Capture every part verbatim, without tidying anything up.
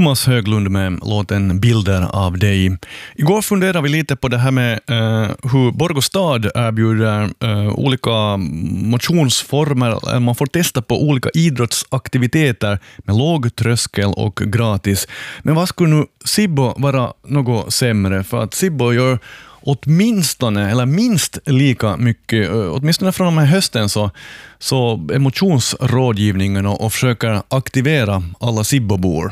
Thomas Höglund med låten Bilder av dig. Igår funderade vi lite på det här med uh, hur Borgostad erbjuder uh, olika motionsformer. Man får testa på olika idrottsaktiviteter med låg tröskel och gratis. Men vad skulle nu Sibbo vara något sämre? För att Sibbo gör åtminstone, eller minst lika mycket, åtminstone från den här hösten så, så är motionsrådgivningen och, och försöker aktivera alla Sibbobor.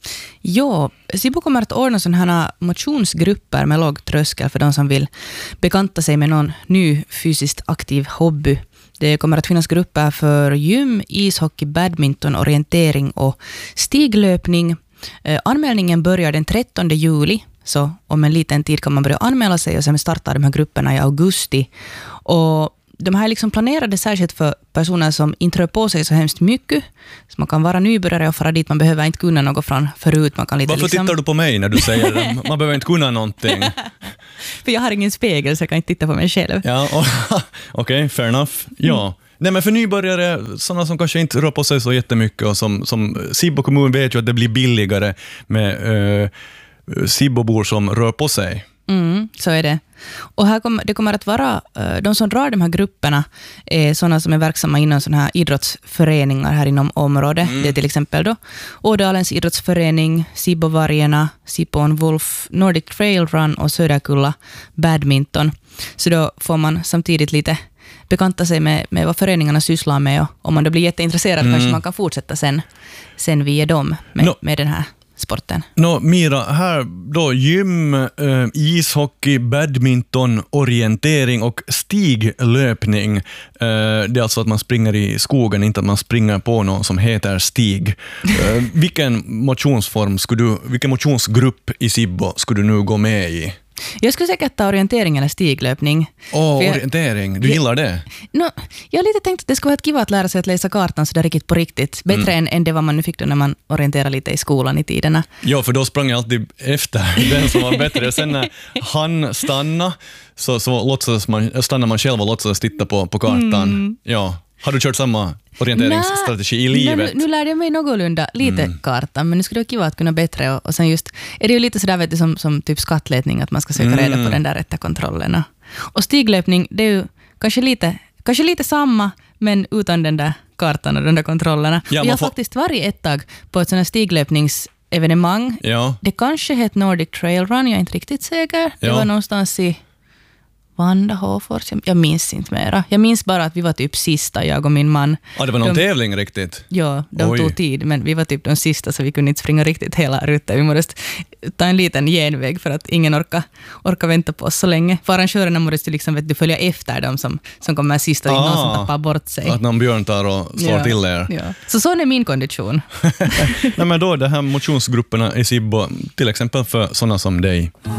Ja, Sibbo kommer att ordna sådana här motionsgrupper med låg tröskel för de som vill bekanta sig med någon ny fysiskt aktiv hobby. Det kommer att finnas grupper för gym, ishockey, badminton, orientering och stiglöpning. Anmälningen börjar den trettonde juli. Så om en liten tid kan man börja anmäla sig och sen startar de här grupperna i augusti. Och de här är liksom planerade särskilt för personer som inte rör på sig så hemskt mycket. Så man kan vara nybörjare och fara dit. Man behöver inte kunna något från förut. Man kan lite Varför liksom... tittar du på mig när du säger det? Man behöver inte kunna någonting. För jag har ingen spegel så jag kan inte titta på mig själv. Ja, okej, okay, fair enough. Ja. Mm. Nej, men för nybörjare, sådana som kanske inte rör på sig så jättemycket och som, som Sibbo kommun vet ju att det blir billigare med uh, Sibbobor som rör på sig. Mm, så är det. Och här kommer, det kommer att vara, de som drar de här grupperna är sådana som är verksamma inom sådana här idrottsföreningar här inom området. Mm. Det är till exempel då Ådalens idrottsförening, Sibbovargarna, Sippon Wolf, Nordic Trail Run och Söderkulla Badminton. Så då får man samtidigt lite bekanta sig med, med vad föreningarna sysslar med och om man då blir jätteintresserad mm. kanske man kan fortsätta sen, sen via dem med, no. med den här sporten. Nå, Mira, här då gym, äh, ishockey, badminton, orientering och stiglöpning. Äh, det är alltså att man springer i skogen, inte att man springer på någon som heter stig. Äh, vilken motionsform skulle du, vilken motionsgrupp i Sibbo skulle du nu gå med i? Jag skulle säkert ta orientering eller stiglöpning. Åh, oh, orientering. Du jag, gillar det? No, jag har lite tänkt att det skulle vara ett kiva att lära sig att läsa kartan så där riktigt på riktigt. Bättre mm. än, än det vad man nu fick då när man orienterar lite i skolan i tiderna. Ja, för då sprang jag alltid efter den som var bättre. Sen när han stannade så, så låtsades man, stannade man själv och låtsades titta på, på kartan. Mm. Ja. Har du kört samma orienteringsstrategi i livet? Nej, nu, nu lärde jag mig någorlunda lite mm. kartan, men nu skulle det vara kiva att kunna bättre. Och, och sen just, är det ju lite sådär vet du, som, som typ skattletning, att man ska söka mm. reda på den där rätta kontrollerna. Och stiglöpning, det är ju kanske lite, kanske lite samma, men utan den där kartan och den där kontrollerna. Ja, jag har får... faktiskt varit ett tag på ett sådant här stiglöpningsevenemang. Ja. Det kanske heter Nordic Trail Run, jag är inte riktigt säker. Det ja. var någonstans i Vanda, Håfors, jag minns inte mera. Jag minns bara att vi var typ sista, jag och min man. Ja, det var någon de, tävling riktigt? Ja, de Oj. tog tid, men vi var typ de sista så vi kunde inte springa riktigt hela rutten. Vi måste ta en liten genväg för att ingen orkar, orkar vänta på oss så länge. För arrangörerna måste liksom, vet du, följa efter dem som, som kommer sist och ah, någon som tappar bort sig. Att någon björn tar och slår ja, till er. Ja. Så sån är min kondition. Nej, men då, de här motionsgrupperna i Sibbo, till exempel för sådana som dig.